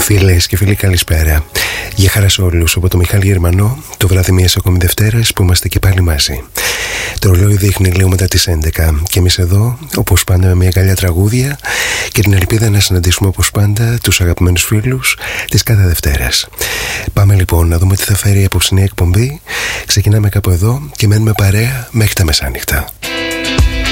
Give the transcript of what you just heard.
Φίλες και φίλοι, καλησπέρα. Για χαρά σε όλους, από το Μιχάλη Γερμανό, το βράδυ μιας ακόμη Δευτέρας που είμαστε και πάλι μαζί. Το ρολόι δείχνει λίγο μετά τις 11 και εμείς εδώ, όπως πάντα, με μια καλιά τραγούδια και την ελπίδα να συναντήσουμε όπως πάντα τους αγαπημένους φίλους της κάθε Δευτέρας. Πάμε λοιπόν να δούμε τι θα φέρει η απόψινή εκπομπή. Ξεκινάμε κάπου εδώ και μένουμε παρέα μέχρι τα μεσάνυχτα.